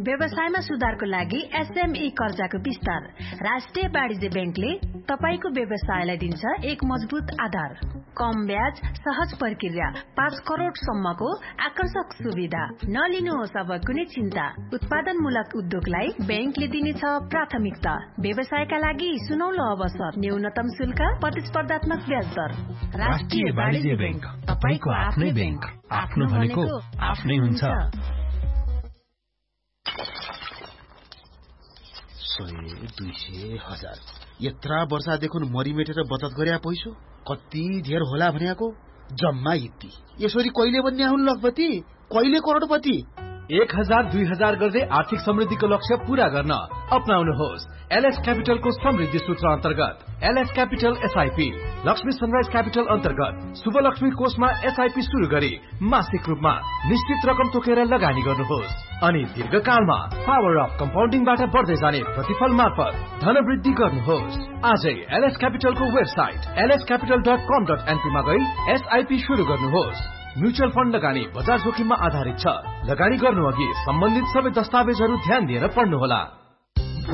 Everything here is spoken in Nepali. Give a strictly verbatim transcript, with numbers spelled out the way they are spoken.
व्यवसायमा सुधारको लागि एसएमई कर्जाको विस्तार। राष्ट्रिय वाणिज्य बैंकले तपाईको व्यवसायलाई दिन्छ एक मजबुत आधार। कम ब्याज, सहज प्रक्रिया, पाँच करोड़ सम्मको आकर्षक सुविधा। नलिनुहोस् अब कुनै चिन्ता। उत्पादनमूलक उद्योगलाई बैंकले दिनेछ प्राथमिकता। व्यवसायका लागि सुनौलो अवसर, न्यूनतम शुल्क, प्रतिस्पर्धात्मक ब्याज दर। राष्ट्रिय वाणिज्य बैंक, तपाईको आफ्नै बैंक। आफ्नो भनेको आफ्नै हुन्छ। सय दुई सय हजार यत्रा वर्षादेखि मरिमेटेर बचत गरे पैसो कति धेर होला भनेको जम्मा यति। यसरी कहिले बन्ने हुन् लखपति, कहिले करोडपति। एक हजार दुई हजार गर्दै आर्थिक समृद्धिको लक्ष्य पूरा गर्न अपनाउनुहोस् एलएस क्यापिटलको समृद्धि सूत्र अन्तर्गत LS capital SIP. Lakshmi sunrise capital अन्तर्गत शुभलक्ष्मी कोषमा एसआईपी शुरू गरी मासिक रूपमा निश्चित रकम तोकेर लगानी गर्नुहोस् अनि दीर्घकालमा पावर अफ कम्पाउन्डिङबाट बढ्दै जाने प्रतिफल मार्फत धनवृद्धि गर्नुहोस्। आजै LS क्यापिटलको website LS capital dot कम डट एनपी मा गई एसआईपी शुरू गर्नुहोस्। म्युचुअल फण्ड लगानी बजार जोखिममा आधारित छ। लगानी गर्नु अघि सम्बन्धित सबै दस्तावेजहरू ध्यान दिएर पढ्नुहोला।